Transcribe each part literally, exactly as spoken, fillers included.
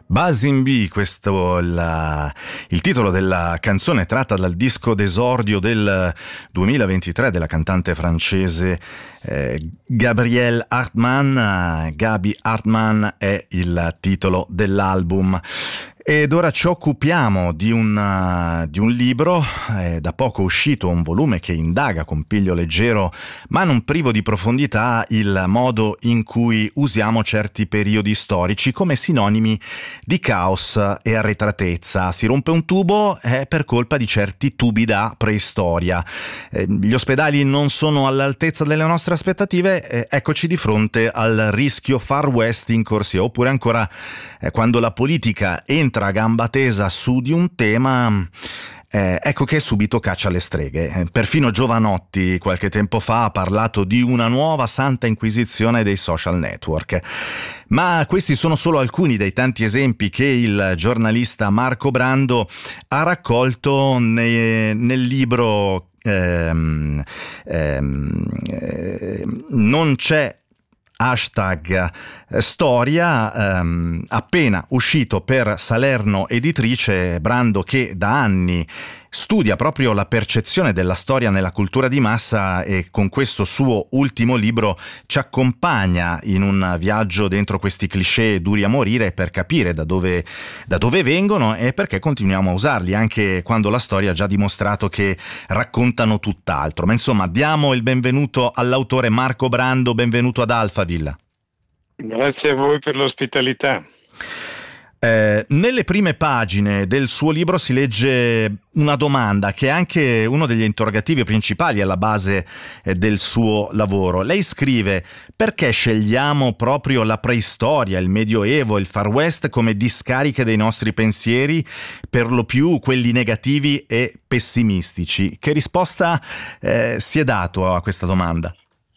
Buzzin' Bee, questo il, il titolo della canzone tratta dal disco d'esordio del duemilaventitré della cantante francese eh, Gabrielle Hartmann. Gaby Hartmann è il titolo dell'album. Ed ora ci occupiamo di un, di un libro, eh, da poco uscito, un volume che indaga con piglio leggero ma non privo di profondità il modo in cui usiamo certi periodi storici come sinonimi di caos e arretratezza. Si rompe un tubo è per colpa di certi tubi da preistoria. Eh, gli ospedali non sono all'altezza delle nostre aspettative, eh, eccoci di fronte al rischio Far West in corsia, oppure ancora eh, quando la politica entra a gamba tesa su di un tema, eh, ecco che subito caccia le streghe. Eh, perfino Giovanotti qualche tempo fa ha parlato di una nuova santa inquisizione dei social network. Ma questi sono solo alcuni dei tanti esempi che il giornalista Marco Brando ha raccolto ne, nel libro ehm, ehm, eh, Non c'è hashtag storia, ehm, appena uscito per Salerno Editrice. Brando, che da anni studia proprio la percezione della storia nella cultura di massa, e con questo suo ultimo libro ci accompagna in un viaggio dentro questi cliché duri a morire per capire da dove, da dove vengono e perché continuiamo a usarli anche quando la storia ha già dimostrato che raccontano tutt'altro. Ma insomma, diamo il benvenuto all'autore Marco Brando. Benvenuto ad Alphaville. Grazie a voi per l'ospitalità. Eh, nelle prime pagine del suo libro si legge una domanda che è anche uno degli interrogativi principali alla base eh, del suo lavoro. Lei scrive: perché scegliamo proprio la preistoria, il Medioevo, il Far West come discariche dei nostri pensieri, per lo più quelli negativi e pessimistici? Che risposta eh, si è dato a questa domanda?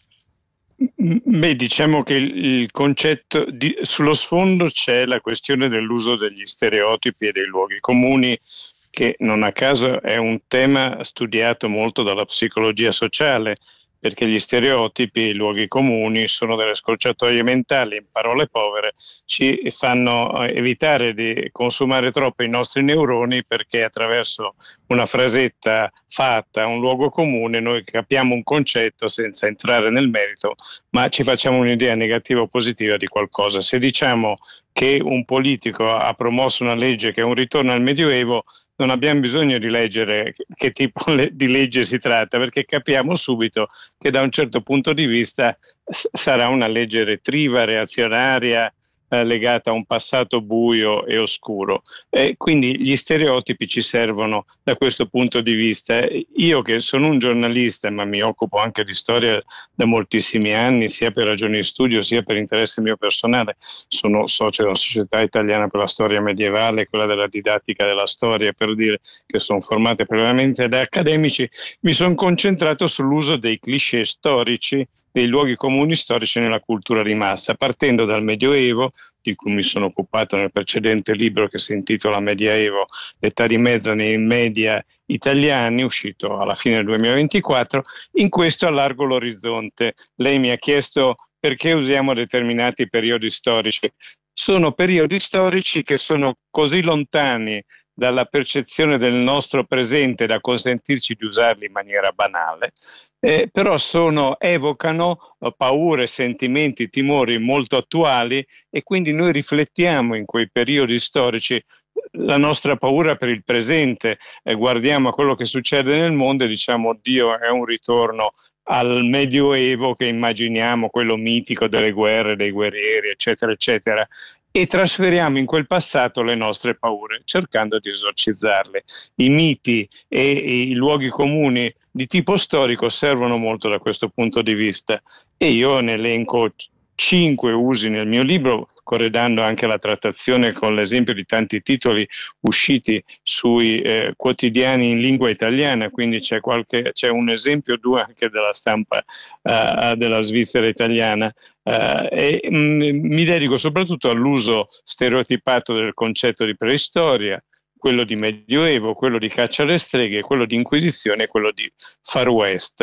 Beh, diciamo che il, il concetto di, sullo sfondo c'è la questione dell'uso degli stereotipi e dei luoghi comuni, che non a caso è un tema studiato molto dalla psicologia sociale, perché gli stereotipi e i luoghi comuni sono delle scorciatoie mentali. In parole povere, ci fanno evitare di consumare troppo i nostri neuroni, perché attraverso una frasetta fatta, un luogo comune, noi capiamo un concetto senza entrare nel merito, ma ci facciamo un'idea negativa o positiva di qualcosa. Se diciamo che un politico ha promosso una legge che è un ritorno al Medioevo, non abbiamo bisogno di leggere che tipo di legge si tratta, perché capiamo subito che da un certo punto di vista sarà una legge retriva, reazionaria, eh, legata a un passato buio e oscuro. E quindi gli stereotipi ci servono da questo punto di vista. Io, che sono un giornalista, ma mi occupo anche di storia da moltissimi anni, sia per ragioni di studio sia per interesse mio personale, sono socio della Società Italiana per la Storia Medievale, quella della didattica della storia, per dire che sono formate prevalentemente da accademici. Mi sono concentrato sull'uso dei cliché storici, dei luoghi comuni storici nella cultura di massa, partendo dal Medioevo, di cui mi sono occupato nel precedente libro che si intitola Medioevo, l'età di mezzo nei media italiani, uscito alla fine del duemilaventiquattro. In questo allargo l'orizzonte. Lei mi ha chiesto perché usiamo determinati periodi storici. Sono periodi storici che sono così lontani dalla percezione del nostro presente da consentirci di usarli in maniera banale, eh, però sono, evocano eh, paure, sentimenti, timori molto attuali, e quindi noi riflettiamo in quei periodi storici la nostra paura per il presente, eh, guardiamo a quello che succede nel mondo e diciamo: Dio, è un ritorno al Medioevo che immaginiamo, quello mitico delle guerre, dei guerrieri, eccetera, eccetera. E trasferiamo in quel passato le nostre paure, cercando di esorcizzarle. I miti e i luoghi comuni di tipo storico servono molto da questo punto di vista, e io ne elenco cinque usi nel mio libro, corredando anche la trattazione con l'esempio di tanti titoli usciti sui eh, quotidiani in lingua italiana, quindi c'è, qualche, c'è un esempio o due anche della stampa uh, della Svizzera italiana. Uh, e mh, mi dedico soprattutto all'uso stereotipato del concetto di preistoria, quello di Medioevo, quello di caccia alle streghe, quello di Inquisizione e quello di Far West.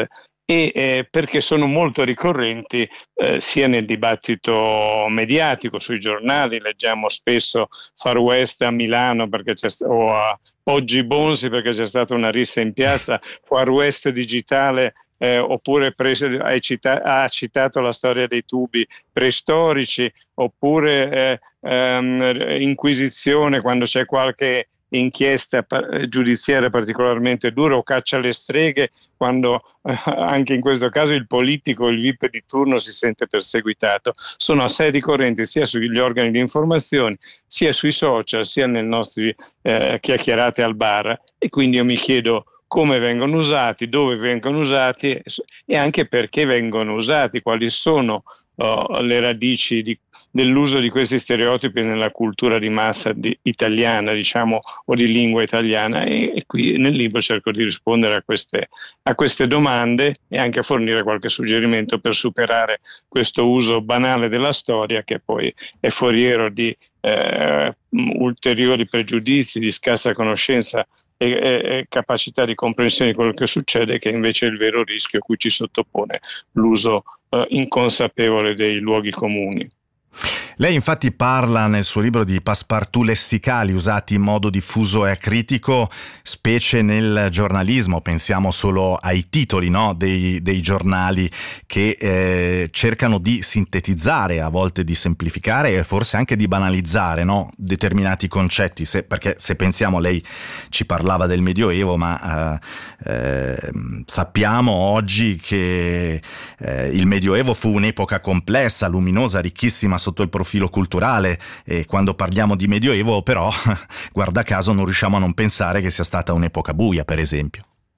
e eh, perché sono molto ricorrenti eh, sia nel dibattito mediatico, sui giornali, leggiamo spesso Far West a Milano perché c'è st- o a Oggi Bonsi perché c'è stata una rissa in piazza, Far West digitale, eh, oppure pres- hai cita- ha citato la storia dei tubi preistorici, oppure eh, ehm, Inquisizione quando c'è qualche inchiesta giudiziaria particolarmente dura, o caccia alle streghe quando eh, anche in questo caso il politico, il V I P di turno si sente perseguitato. Sono assai ricorrenti sia sugli organi di informazione, sia sui social, sia nelle nostre eh, chiacchierate al bar, e quindi io mi chiedo come vengono usati, dove vengono usati e anche perché vengono usati, quali sono oh, le radici di dell'uso di questi stereotipi nella cultura di massa di, italiana, diciamo, o di lingua italiana, e, e qui nel libro cerco di rispondere a queste, a queste domande e anche a fornire qualche suggerimento per superare questo uso banale della storia che poi è foriero di eh, ulteriori pregiudizi, di scarsa conoscenza e, e, e capacità di comprensione di quello che succede, che invece è il vero rischio a cui ci sottopone l'uso eh, inconsapevole dei luoghi comuni. Lei infatti parla nel suo libro di passepartout lessicali usati in modo diffuso e acritico, specie nel giornalismo. Pensiamo solo ai titoli, no? dei, dei giornali che eh, cercano di sintetizzare, a volte di semplificare e forse anche di banalizzare, no? determinati concetti. Se, perché se pensiamo, lei ci parlava del Medioevo, ma eh, eh, sappiamo oggi che eh, il Medioevo fu un'epoca complessa, luminosa, ricchissima sotto il profilo culturale, e quando parliamo di Medioevo però guarda caso non riusciamo a non pensare che sia stata un'epoca buia, per esempio.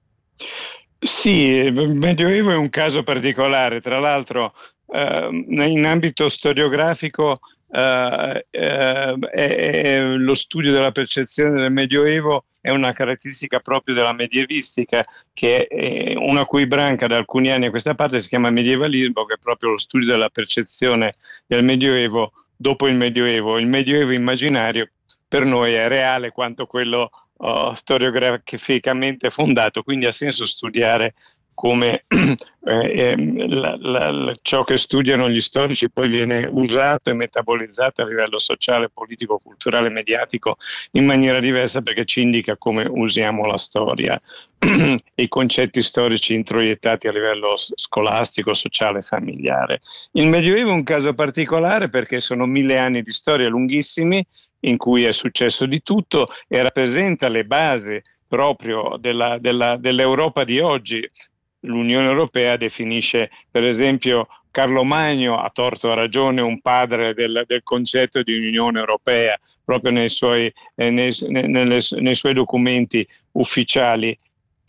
Sì, il Medioevo è un caso particolare, tra l'altro eh, in ambito storiografico eh, eh, è, è lo studio della percezione del Medioevo è una caratteristica proprio della medievistica, che è una cui branca da alcuni anni a questa parte si chiama medievalismo, che è proprio lo studio della percezione del Medioevo dopo il Medioevo. Il Medioevo immaginario per noi è reale quanto quello uh, storiograficamente fondato, quindi ha senso studiare come eh, la, la, la, ciò che studiano gli storici poi viene usato e metabolizzato a livello sociale, politico, culturale, mediatico in maniera diversa, perché ci indica come usiamo la storia e i concetti storici introiettati a livello scolastico, sociale, familiare. Il Medioevo è un caso particolare perché sono mille anni di storia lunghissimi in cui è successo di tutto e rappresenta le basi proprio della, della, dell'Europa di oggi. L'Unione Europea definisce, per esempio, Carlo Magno, a torto o a ragione, un padre del, del concetto di Unione Europea, proprio nei suoi, eh, nei, nelle, nei suoi documenti ufficiali.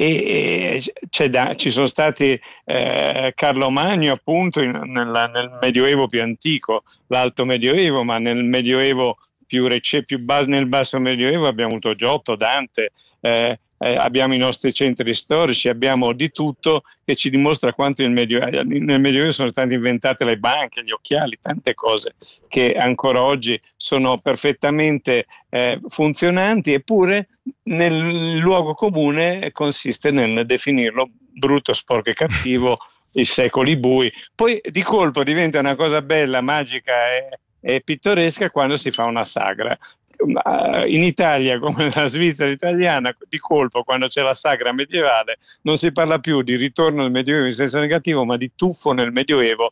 E c'è da, ci sono stati eh, Carlo Magno appunto in, nella, nel Medioevo più antico, l'Alto Medioevo, ma nel Medioevo più recente, più bas, nel Basso Medioevo abbiamo avuto Giotto, Dante, eh, eh, abbiamo i nostri centri storici, abbiamo di tutto, che ci dimostra quanto il Medio, nel Medioevo sono state inventate le banche, gli occhiali, tante cose che ancora oggi sono perfettamente eh, funzionanti, eppure nel luogo comune consiste nel definirlo brutto, sporco e cattivo, i secoli bui. Poi di colpo diventa una cosa bella, magica e, e pittoresca quando si fa una sagra. In Italia, come nella Svizzera italiana, di colpo quando c'è la sagra medievale non si parla più di ritorno al Medioevo in senso negativo, ma di tuffo nel Medioevo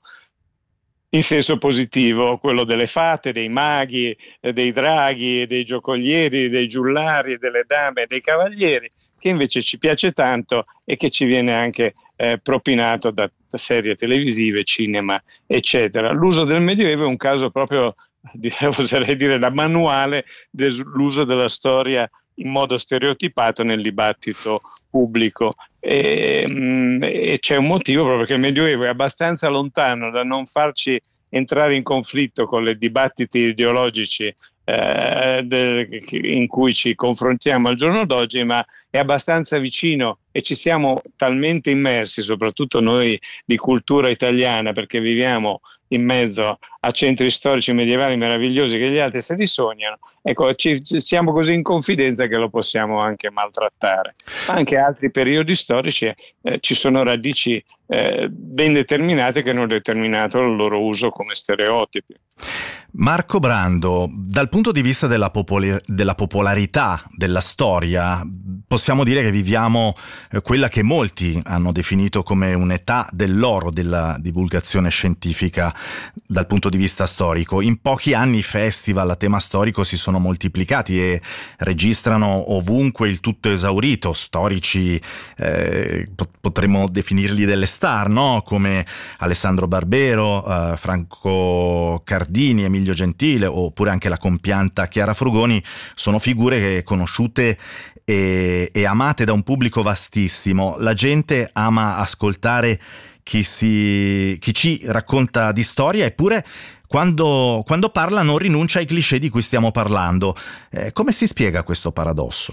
in senso positivo, quello delle fate, dei maghi, dei draghi, dei giocolieri, dei giullari, delle dame e dei cavalieri, che invece ci piace tanto e che ci viene anche eh, propinato da, da serie televisive, cinema, eccetera. L'uso del Medioevo è un caso proprio, oserei dire, da manuale dell'uso della storia in modo stereotipato nel dibattito pubblico. E, mh, e c'è un motivo proprio perché il Medioevo è abbastanza lontano da non farci entrare in conflitto con i dibattiti ideologici eh, de, in cui ci confrontiamo al giorno d'oggi, ma è abbastanza vicino e ci siamo talmente immersi, soprattutto noi di cultura italiana, perché viviamo in mezzo a centri storici medievali meravigliosi che gli altri se li sognano, ecco, ci, siamo così in confidenza che lo possiamo anche maltrattare. Ma anche altri periodi storici eh, ci sono radici eh, ben determinate che hanno determinato il loro uso come stereotipi. Marco Brando, dal punto di vista della, popol- della popolarità della storia, possiamo dire che viviamo eh, quella che molti hanno definito come un'età dell'oro della divulgazione scientifica dal punto di vista storico. In pochi anni i festival a tema storico si sono moltiplicati e registrano ovunque il tutto esaurito, storici eh, potremmo definirli delle star, no? Come Alessandro Barbero, eh, Franco Cardini, Emilio Gentile, oppure anche la compianta Chiara Frugoni, sono figure che conosciute e, e amate da un pubblico vastissimo. La gente ama ascoltare chi, si, chi ci racconta di storia, eppure quando, quando parla non rinuncia ai cliché di cui stiamo parlando. Eh, come si spiega questo paradosso?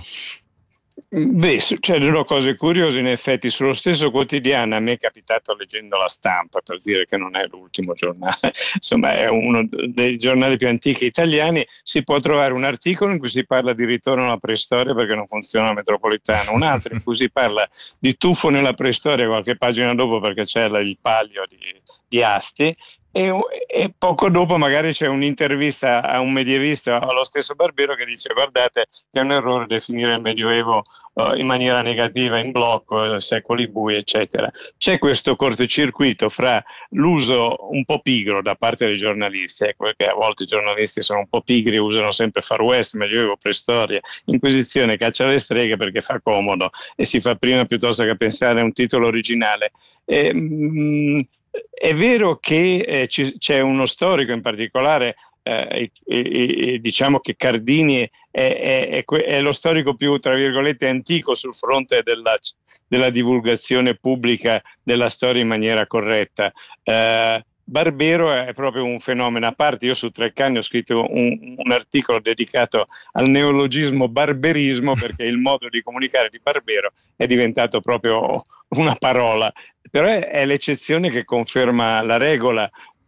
Beh, succedono cose curiose in effetti. Sullo stesso quotidiano a me è capitato, leggendo La Stampa, per dire che non è l'ultimo giornale, insomma è uno dei giornali più antichi italiani, si può trovare un articolo in cui si parla di ritorno alla preistoria perché non funziona la metropolitana, un altro in cui si parla di tuffo nella preistoria qualche pagina dopo perché c'è il palio di, di Asti. E, e poco dopo magari c'è un'intervista a un medievista o allo stesso Barbero che dice: guardate, è un errore definire il Medioevo uh, in maniera negativa, in blocco, secoli bui, eccetera. C'è questo cortocircuito fra l'uso un po' pigro da parte dei giornalisti, ecco, perché a volte i giornalisti sono un po' pigri, usano sempre Far West, Medioevo, preistoria, Inquisizione, caccia alle streghe perché fa comodo e si fa prima piuttosto che pensare a un titolo originale. E, mm, È vero che eh, ci, c'è uno storico in particolare, eh, e, e, e diciamo che Cardini è, è, è, è lo storico più, tra virgolette, antico sul fronte della, della divulgazione pubblica della storia in maniera corretta. Eh, Barbero è proprio un fenomeno a parte. Io su Treccani ho scritto un, un articolo dedicato al neologismo barberismo perché il modo di comunicare di Barbero è diventato proprio una parola, però è, è l'eccezione che conferma la regola.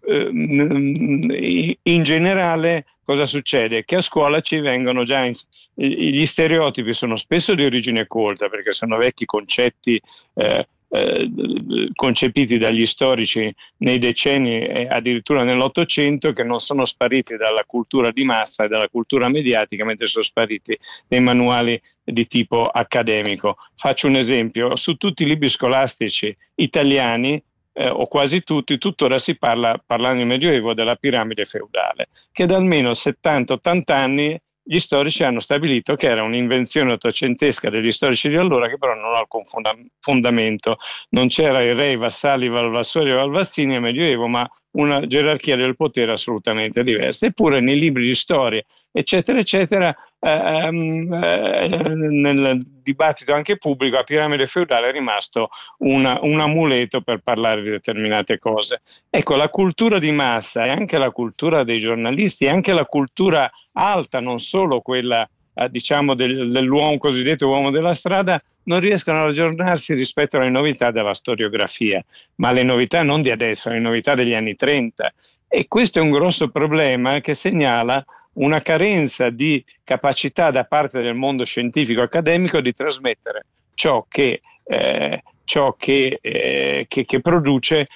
Eh, in generale cosa succede? Che a scuola ci vengono già in, gli stereotipi sono spesso di origine colta perché sono vecchi concetti eh, Eh, concepiti dagli storici nei decenni e addirittura nell'Ottocento, che non sono spariti dalla cultura di massa e dalla cultura mediatica, mentre sono spariti nei manuali di tipo accademico. Faccio un esempio: su tutti i libri scolastici italiani, eh, o quasi tutti, tuttora si parla, parlando in Medioevo, della piramide feudale, che da almeno settanta ottanta anni gli storici hanno stabilito che era un'invenzione ottocentesca degli storici di allora, che però non ha alcun fonda- fondamento. Non c'era il re, i vassalli, i valvassori o valvassini a Medioevo, ma una gerarchia del potere assolutamente diversa. Eppure nei libri di storia, eccetera, eccetera, ehm, eh, nel dibattito anche pubblico, la piramide feudale è rimasto una, un amuleto per parlare di determinate cose. Ecco, la cultura di massa e anche la cultura dei giornalisti, e anche la cultura alta, non solo quella eh, diciamo del, dell'uomo cosiddetto uomo della strada, non riescono ad aggiornarsi rispetto alle novità della storiografia, ma le novità non di adesso, le novità degli anni trenta. E questo è un grosso problema che segnala una carenza di capacità da parte del mondo scientifico accademico di trasmettere ciò che, eh, ciò che, eh, che, che produce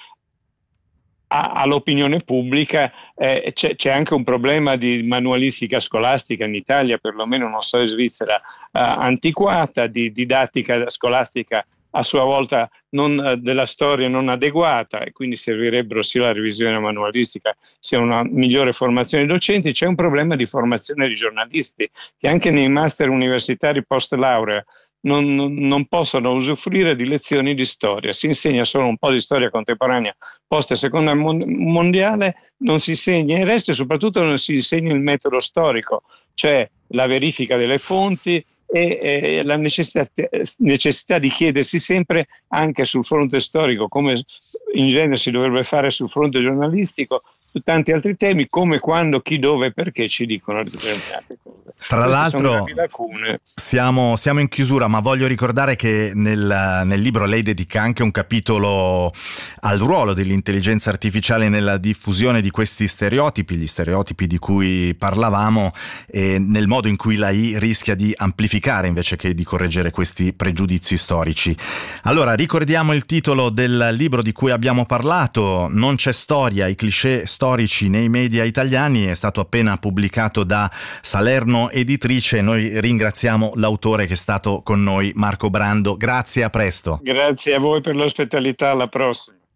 all'opinione pubblica. Eh, c'è, c'è anche un problema di manualistica scolastica in Italia, perlomeno non so in Svizzera, eh, antiquata, di didattica scolastica a sua volta non, eh, della storia non adeguata, e quindi servirebbero sia la revisione manualistica sia una migliore formazione dei docenti. C'è un problema di formazione di giornalisti che anche nei master universitari post laurea Non, non possono usufruire di lezioni di storia. Si insegna solo un po' di storia contemporanea post seconda mondiale, non si insegna il resto, e soprattutto non si insegna il metodo storico, cioè la verifica delle fonti e, e la necessità, necessità di chiedersi sempre, anche sul fronte storico, come in genere si dovrebbe fare sul fronte giornalistico, su tanti altri temi, come, quando, chi, dove e perché ci dicono determinate cose. Tra Queste l'altro sono lacune. Siamo, siamo in chiusura, ma voglio ricordare che nel, nel libro lei dedica anche un capitolo al ruolo dell'intelligenza artificiale nella diffusione di questi stereotipi, gli stereotipi di cui parlavamo, e nel modo in cui l'A I rischia di amplificare invece che di correggere questi pregiudizi storici. Allora, ricordiamo il titolo del libro di cui abbiamo parlato, Non c'è storia, i cliché storici nei media italiani, è stato appena pubblicato da Salerno Editrice. Noi ringraziamo l'autore che è stato con noi, Marco Brando. Grazie, a presto. Grazie a voi per l'ospitalità, alla prossima.